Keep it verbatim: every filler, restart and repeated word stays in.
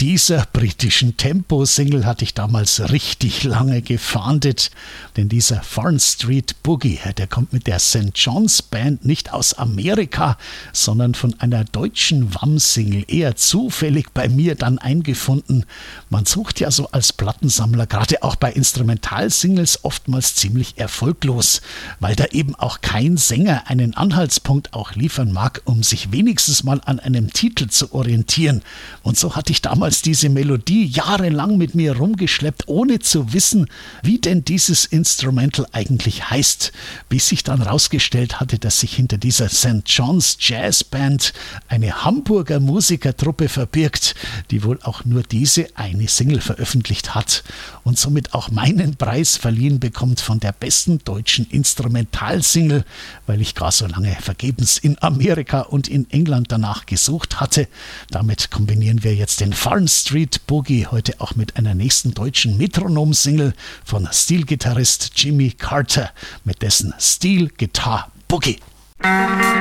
dieser britischen Tempo-Single hatte ich damals richtig lange gefahndet, denn dieser Farn Street Boogie, der kommt mit der Sankt John's Band nicht aus Amerika, sondern von einer deutschen Wham-Single, eher zufällig bei mir dann eingefunden. Man sucht ja so als Plattensammler, gerade auch bei Instrumentalsingles, oftmals ziemlich erfolglos, weil da eben auch kein Sänger einen Anhaltspunkt auch liefern mag, um sich wenigstens mal an einem Titel zu orientieren. Und so hatte ich damals diese Melodie jahrelang mit mir rumgeschleppt, ohne zu wissen, wie denn dieses Instrumental eigentlich heißt, bis sich dann rausgestellt hatte, dass sich hinter dieser Sankt John's Jazz Band eine Hamburger Musikertruppe verbirgt, die wohl auch nur diese eine Single veröffentlicht hat und somit auch meinen Preis verliehen bekommt von der besten deutschen Instrumentalsingle, weil ich gar so lange vergebens in Amerika und in England danach gesucht hatte. Damit kombinieren wir jetzt den Farn Street Boogie heute auch mit einer nächsten deutschen Metronom-Single von Steel-Gitarrist Jimmy Carter mit dessen Steel Guitar Boogie.